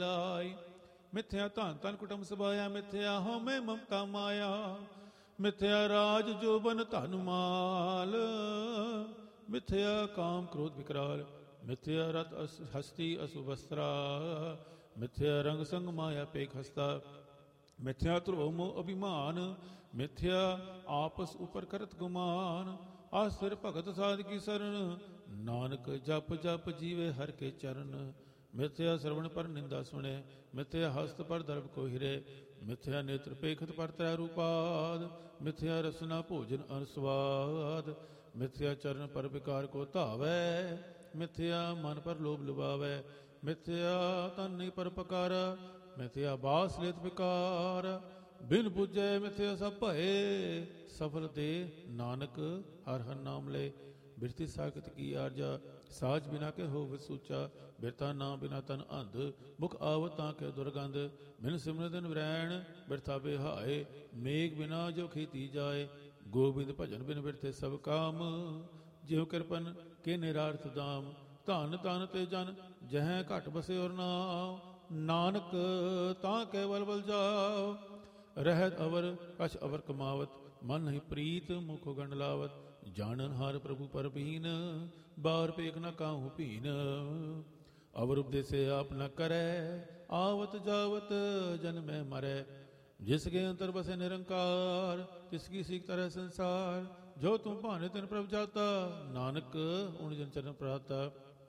ਜਾਈ। ਮਿਥਿਆ ਧਨ ਧਨ ਕੁਟੁੰਬ ਸਭਾਇਆ, ਮਿਥਿਆ ਹਉਮੈ ਮਮਤਾ ਮਾਇਆ, ਮਿਥਿਆ ਰਾਜ ਜੋਬਨ ਧਨ ਮਾਲ, ਮਿਥਿਆ ਕਾਮ ਕ੍ਰੋਧ ਵਿਕਰਾਲ, ਮਿਥਿਆ ਰਤ ਹਸਤੀ ਅਸੁਵਸਤਰਾ, ਮਿਥਿਆ ਰੰਗ ਸੰਗ ਮਾਇਆ ਪੇਖ ਹਸਤਾ, ਮਿਥਿਆ ਧਰੋਹ ਮੋਹ ਅਭਿਮਾਨ, ਮਿਥਿਆ ਆਪਸ ਉਪਰ ਕਰਤ ਗੁਮਾਨ, ਆਸਰ ਭਗਤ ਸਾਧ ਕੀ ਸਰਣ, ਨਾਨਕ ਜਪ ਜਪ ਜੀਵੇ ਹਰ ਕੇ ਚਰਨ, ਮਿਥਿਆ ਸਰਵਣ ਪਰ ਨਿੰਦਾ ਸੁਣੇ, ਮਿਥਿਆ ਹਸਤ ਪਰ ਦਰਬ ਕੋ ਹਿਰੇ, ਮਿਥਿਆ ਨੇਤਰ ਪੇਖਤ ਪਰ ਤ੍ਰੈ ਰੂਪਾਦ, ਮਿਥਿਆ ਰਸਨਾ ਭੋਜਨ ਅਨਸਵਾਦ, ਮਿਥਿਆ ਚਰਨ ਪਰ ਵਿਕਾਰ ਕੋ ਧਾਵੈ, ਮਿਥਿਆ ਮਨ ਪਰ ਲੋਭ ਲੁਭਾਵੈ, ਮਿਥਿਆ ਤਨ ਨਹੀਂ ਪਰ ਪਕਾਰ, ਮਿਥਿਆ ਬਾਸ ਲੇਤ ਵਿਕਾਰ, ਬਿਨ ਬੁਝੈ ਮਿਥਿਆ ਸਭ ਭਏ, ਸਫਲ ਦੇ ਨਾਨਕ ਹਰ ਹਰ ਨਾਮ ਲੈ, ਬਿਰਤੀ ਸਾਖਤ ਕੀ ਆਰਜਾ, ਸਾਜ ਬਿਨਾ ਕੇ ਹੋਵ ਸੂਚਾ, ਬਿਰਤਾ ਨਾਮ ਬਿਨਾ ਤਨ ਅੰਧ, ਮੁਖ ਆਵਤ ਤਾਂ ਕੇ ਦੁਰਗੰਧ, ਬਿਨ ਸਿਮਰਤ ਨਿਵਰੈਣ ਬਿਰਥਾ ਬਿਹਾਏ, ਮੇਘ ਬਿਨਾ ਜੋ ਖੇਤੀ ਜਾਏ, ਗੋਬਿੰਦ ਭਜਨ ਬਿਨ ਬਿਰਥੇ ਸਭ ਕਾਮ, ਜਿਉ ਕਿਰਪਨ ਕੇ ਨਿਰਾਰਥ ਦਾਮ, ਧਨ ਤਨ ਤੇ ਜਨ ਜਹ ਘਟ ਬਸੇ ਔਰ ਨਾਮ, ਨਾਨਕ ਤਾਂ ਕੇ ਬਲ ਬਲ ਜਾਓ, ਰਹਿਤ ਅਵਰ ਕਛ ਅਵਰ ਕਮਾਵਤ, ਮਨ ਨਹੀਂ ਪ੍ਰੀਤ ਮੁਖ ਗੰਡ ਲਾਵਤ, ਜਾਣਨ ਹਰ ਪ੍ਰਭੂ ਪਰਬੀਨ, ਬਾਰ ਪੇਖ ਨ ਕਾਹੂ ਭੀਨ, ਅਵਰ ਉਪਦੇਸੇ ਆਪ ਨ ਕਰੈ, ਆਵਤ ਜਾਵਤ ਜਨਮੈ ਮਰੈ, ਜਿਸ ਕੇ ਅੰਤਰ ਬਸੇ ਨਿਰੰਕਾਰ, ਤਿਸ ਕੀ ਸੀਖ ਤਰੈ ਸੰਸਾਰ, ਜੋ ਤੁਮ ਭਾਣੇ ਤਿਨ ਪ੍ਰਭ ਜਾਤਾ, ਨਾਨਕ ਉਨ ਜਨ ਚਰਨ ਪ੍ਰਾਤਾ।